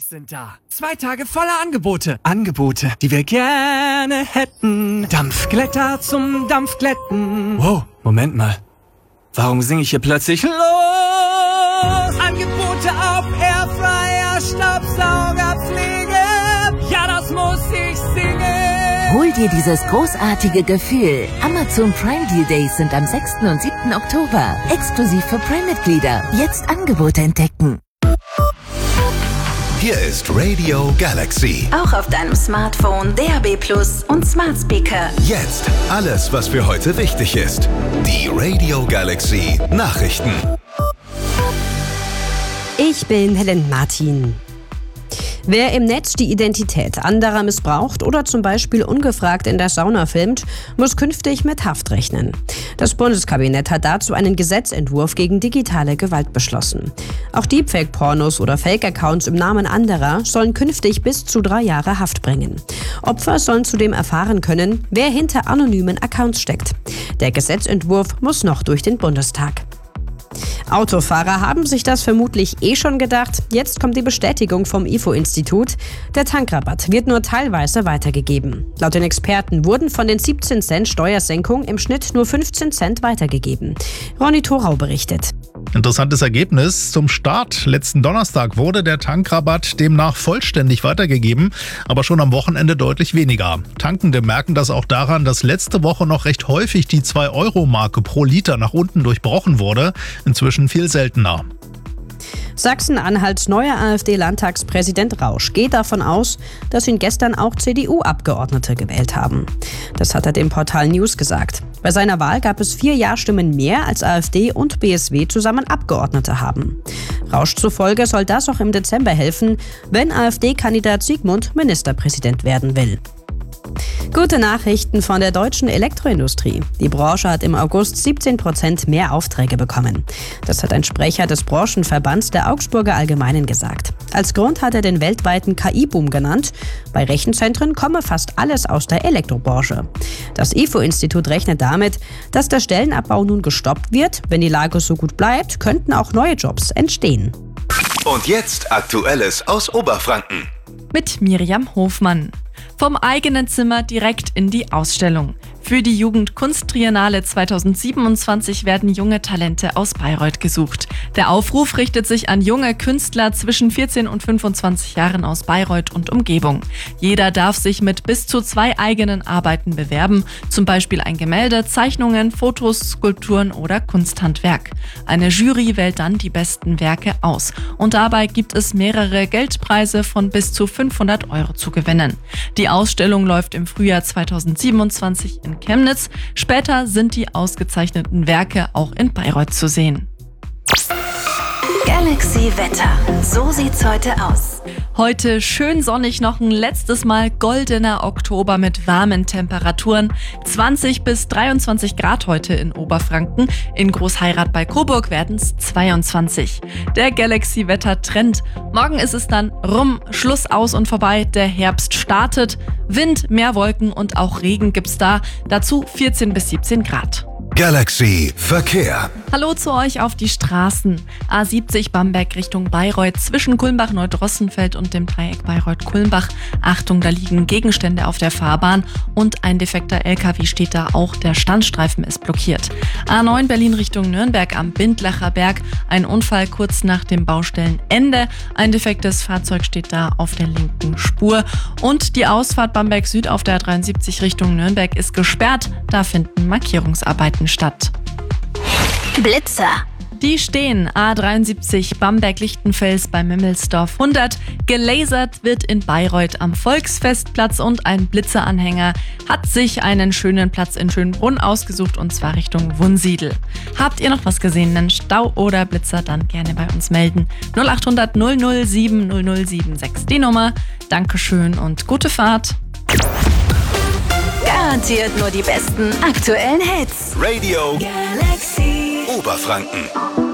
Galaxy sind da. 2 Tage voller Angebote. Angebote, die wir gerne hätten. Dampfglätter zum Dampfglätten. Wow, Moment mal. Warum singe ich hier plötzlich los? Angebote auf Airfryer, Staubsaugerpflege. Ja, das muss ich singen. Hol dir dieses großartige Gefühl. Amazon Prime Deal Days sind am 6. und 7. Oktober. Exklusiv für Prime-Mitglieder. Jetzt Angebote entdecken. Hier ist Radio Galaxy. Auch auf deinem Smartphone, DAB+ und Smart Speaker. Jetzt alles, was für heute wichtig ist. Die Radio Galaxy Nachrichten. Ich bin Helen Martin. Wer im Netz die Identität anderer missbraucht oder zum Beispiel ungefragt in der Sauna filmt, muss künftig mit Haft rechnen. Das Bundeskabinett hat dazu einen Gesetzentwurf gegen digitale Gewalt beschlossen. Auch Deepfake-Pornos oder Fake-Accounts im Namen anderer sollen künftig bis zu 3 Jahre Haft bringen. Opfer sollen zudem erfahren können, wer hinter anonymen Accounts steckt. Der Gesetzentwurf muss noch durch den Bundestag. Autofahrer haben sich das vermutlich schon gedacht. Jetzt kommt die Bestätigung vom IFO-Institut. Der Tankrabatt wird nur teilweise weitergegeben. Laut den Experten wurden von den 17 Cent Steuersenkung im Schnitt nur 15 Cent weitergegeben. Ronny Thorau berichtet. Interessantes Ergebnis. Zum Start letzten Donnerstag wurde der Tankrabatt demnach vollständig weitergegeben, aber schon am Wochenende deutlich weniger. Tankende merken das auch daran, dass letzte Woche noch recht häufig die 2-Euro-Marke pro Liter nach unten durchbrochen wurde. Inzwischen viel seltener. Sachsen-Anhalts neuer AfD-Landtagspräsident Rausch geht davon aus, dass ihn gestern auch CDU-Abgeordnete gewählt haben. Das hat er dem Portal News gesagt. Bei seiner Wahl gab es 4 Ja-Stimmen mehr, als AfD und BSW zusammen Abgeordnete haben. Rausch zufolge soll das auch im Dezember helfen, wenn AfD-Kandidat Sigmund Ministerpräsident werden will. Gute Nachrichten von der deutschen Elektroindustrie. Die Branche hat im August 17% mehr Aufträge bekommen. Das hat ein Sprecher des Branchenverbands der Augsburger Allgemeinen gesagt. Als Grund hat er den weltweiten KI-Boom genannt. Bei Rechenzentren komme fast alles aus der Elektrobranche. Das IFO-Institut rechnet damit, dass der Stellenabbau nun gestoppt wird. Wenn die Lage so gut bleibt, könnten auch neue Jobs entstehen. Und jetzt Aktuelles aus Oberfranken. Mit Miriam Hofmann. Vom eigenen Zimmer direkt in die Ausstellung. Für die Jugendkunsttriennale 2027 werden junge Talente aus Bayreuth gesucht. Der Aufruf richtet sich an junge Künstler zwischen 14 und 25 Jahren aus Bayreuth und Umgebung. Jeder darf sich mit bis zu 2 eigenen Arbeiten bewerben, zum Beispiel ein Gemälde, Zeichnungen, Fotos, Skulpturen oder Kunsthandwerk. Eine Jury wählt dann die besten Werke aus und dabei gibt es mehrere Geldpreise von bis zu 500 € zu gewinnen. Die Ausstellung läuft im Frühjahr 2027 in Chemnitz. Später sind die ausgezeichneten Werke auch in Bayreuth zu sehen. Galaxy Wetter. So sieht's heute aus. Heute schön sonnig, noch ein letztes Mal goldener Oktober mit warmen Temperaturen. 20 bis 23 Grad heute in Oberfranken. In Großheirath bei Coburg werden es 22. Der Galaxy-Wetter-Trend. Morgen ist es dann rum, Schluss aus und vorbei. Der Herbst startet. Wind, mehr Wolken und auch Regen gibt's da. Dazu 14 bis 17 Grad. Galaxy Verkehr. Hallo zu euch auf die Straßen. A70 Bamberg Richtung Bayreuth zwischen Kulmbach-Neudrossenfeld und dem Dreieck Bayreuth-Kulmbach. Achtung, da liegen Gegenstände auf der Fahrbahn und ein defekter LKW steht da, auch der Standstreifen ist blockiert. A9 Berlin Richtung Nürnberg am Bindlacher Berg. Ein Unfall kurz nach dem Baustellenende. Ein defektes Fahrzeug steht da auf der linken Spur. Und die Ausfahrt Bamberg Süd auf der A73 Richtung Nürnberg ist gesperrt. Da finden Markierungsarbeiten statt. Blitzer. Die stehen. A73 Bamberg-Lichtenfels bei Mimmelsdorf 100. Gelasert wird in Bayreuth am Volksfestplatz und ein Blitzeranhänger hat sich einen schönen Platz in Schönbrunn ausgesucht und zwar Richtung Wunsiedel. Habt ihr noch was gesehen, einen Stau oder Blitzer, dann gerne bei uns melden. 0800 007 0076 die Nummer. Dankeschön und gute Fahrt. Garantiert nur die besten aktuellen Hits. Radio Galaxy Oberfranken.